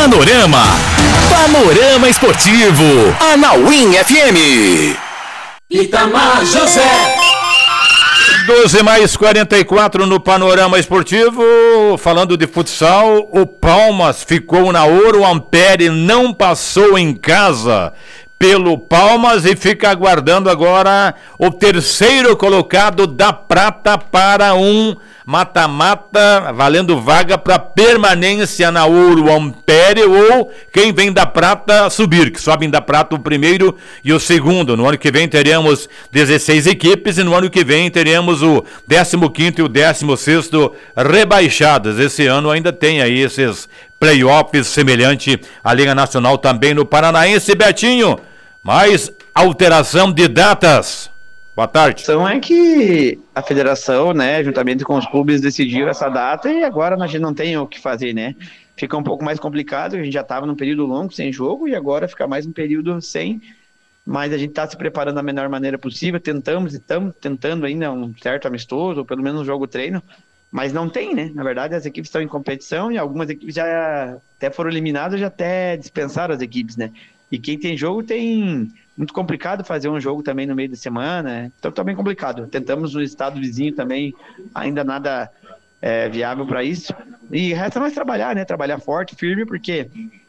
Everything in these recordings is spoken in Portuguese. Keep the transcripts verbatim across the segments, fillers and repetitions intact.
Panorama. Panorama Esportivo. Anauim F M. Itamar José. doze mais quarenta e quatro no Panorama Esportivo. Falando de futsal, o Palmas ficou na Ouro Ampere, não passou em casa pelo Palmas e fica aguardando agora o terceiro colocado da Prata para um mata-mata, valendo vaga para permanência na Ouro Ampere, ou quem vem da Prata subir, que sobem da Prata o primeiro e o segundo. No ano que vem teremos dezesseis equipes e no ano que vem teremos o décimo quinto e o décimo sexto rebaixadas. Esse ano ainda tem aí esses playoffs semelhante à Liga Nacional também no Paranaense. Betinho, mais alteração de datas. Boa tarde. A questão é que a federação, né, juntamente com os clubes, decidiu essa data e agora a gente não tem o que fazer, né? Fica um pouco mais complicado, a gente já estava num período longo sem jogo e agora fica mais um período sem, mas a gente está se preparando da melhor maneira possível, tentamos e estamos tentando ainda um certo amistoso, ou pelo menos um jogo treino, mas não tem, né? Na verdade, as equipes estão em competição e algumas equipes já até foram eliminadas, já até dispensaram as equipes, né? E quem tem jogo tem muito complicado fazer um jogo também no meio de semana, então tá bem complicado. Tentamos no estado vizinho também, ainda nada é, viável para isso. E resta mais trabalhar, né? Trabalhar forte, firme, porque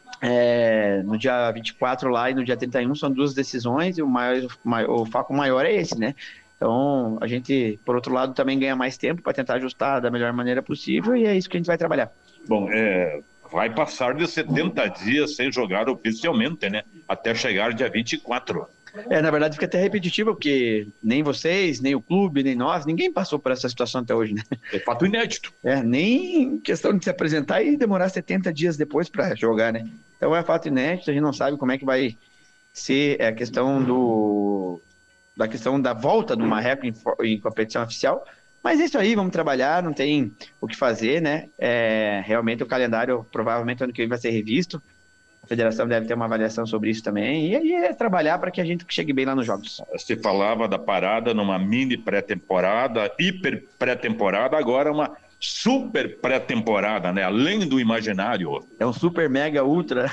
é, no dia vinte e quatro lá e no dia trinta e um são duas decisões e o, maior, o foco maior é esse, né? Então a gente, por outro lado, também ganha mais tempo para tentar ajustar da melhor maneira possível e é isso que a gente vai trabalhar. Bom, é... vai passar de setenta dias sem jogar oficialmente, né? Até chegar dia vinte e quatro. É, na verdade fica até repetitivo, porque nem vocês, nem o clube, nem nós, ninguém passou por essa situação até hoje, né? É fato inédito. É, nem questão de se apresentar e demorar setenta dias depois para jogar, né? Então é fato inédito, a gente não sabe como é que vai ser a questão do... da questão da volta do Marreco em, em competição oficial. Mas é isso aí, vamos trabalhar, não tem o que fazer, né? É, realmente o calendário provavelmente ano que vem vai ser revisto. A federação deve ter uma avaliação sobre isso também. E aí é trabalhar para que a gente chegue bem lá nos jogos. Você falava da parada numa mini pré-temporada, hiper pré-temporada, agora uma super pré-temporada, né? Além do imaginário. É um super, mega, ultra.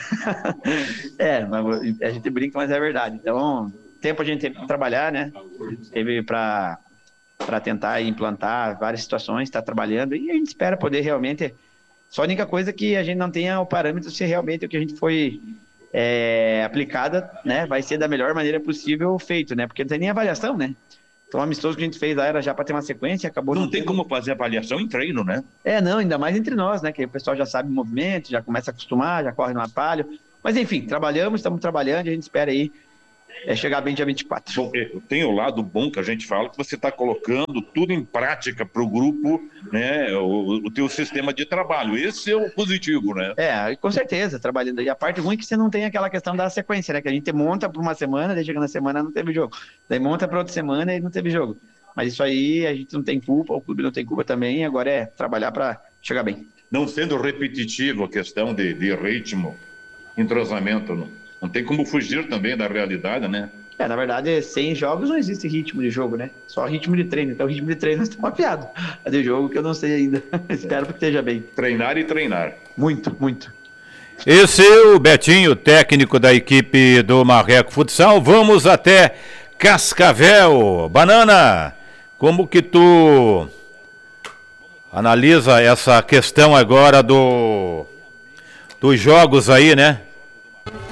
É, a gente brinca, mas é verdade. Então, tempo a gente teve para trabalhar, né? Teve para... para tentar implantar várias situações, está trabalhando, e a gente espera poder realmente... Só a única coisa que a gente não tenha o parâmetro se realmente o que a gente foi é, aplicada, né, vai ser da melhor maneira possível feito, né, porque não tem nem avaliação, né. Então o amistoso que a gente fez lá era já para ter uma sequência, acabou... Não tem como fazer avaliação em treino, né? É, não, ainda mais entre nós, né, que o pessoal já sabe o movimento, já começa a acostumar, já corre no atalho, mas enfim, trabalhamos, estamos trabalhando e a gente espera aí é chegar bem dia vinte e quatro. Bom, tem o lado bom que a gente fala, que você está colocando tudo em prática para o grupo, né, o, o teu sistema de trabalho. Esse é o positivo, né? É, com certeza, trabalhando. E a parte ruim é que você não tem aquela questão da sequência, né, que a gente monta para uma semana, daí chega na semana não teve jogo. Daí monta para outra semana e não teve jogo. Mas isso aí a gente não tem culpa, o clube não tem culpa também, agora é trabalhar para chegar bem. Não sendo repetitivo a questão de, de ritmo, entrosamento, não. Não tem como fugir também da realidade, né? É, na verdade, sem jogos não existe ritmo de jogo, né? Só ritmo de treino. Então, o ritmo de treino está mapeado. A de jogo que eu não sei ainda. Espero que esteja bem. Treinar e treinar. Muito, muito. Esse é o Betinho, técnico da equipe do Marreco Futsal. Vamos até Cascavel. Banana, como que tu analisa essa questão agora do dos jogos aí, né?